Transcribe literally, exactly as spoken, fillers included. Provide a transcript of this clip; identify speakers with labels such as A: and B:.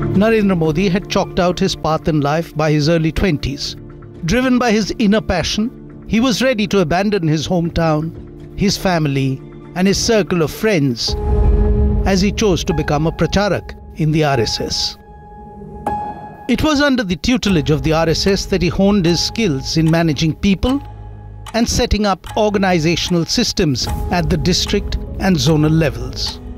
A: Narendra Modi had chalked out his path in life by his early twenties. Driven by his inner passion, he was ready to abandon his hometown, his family, and his circle of friends as he chose to become a pracharak in the R S S. It was under the tutelage of the R S S that he honed his skills in managing people and setting up organizational systems at the district and zonal levels.